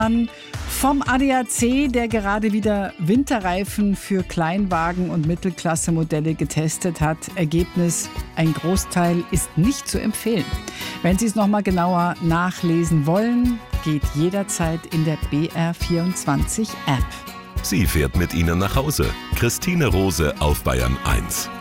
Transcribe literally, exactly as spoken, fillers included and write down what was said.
Vom A D A C, der gerade wieder Winterreifen für Kleinwagen und Mittelklasse-Modelle getestet hat. Ergebnis: ein Großteil ist nicht zu empfehlen. Wenn Sie es nochmal genauer nachlesen wollen, geht jederzeit in der B R vierundzwanzig App. Sie fährt mit Ihnen nach Hause. Christine Rose auf Bayern eins.